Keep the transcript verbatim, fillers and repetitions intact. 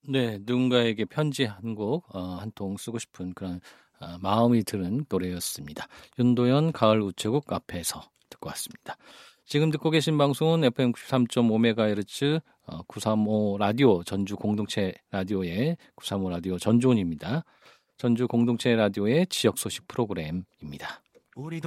네, 누군가에게 편지 한 곡, 어, 한 통 쓰고 싶은 그런 어, 마음이 드는 노래였습니다. 윤도현 가을 우체국 앞에서 듣고 왔습니다. 지금 듣고 계신 방송은 에프엠 구십삼 점 오 메가헤르츠 어, 구삼오 라디오 전주 공동체 라디오의 구삼오 라디오 전주온입니다. 전주 공동체 라디오의 지역 소식 프로그램입니다.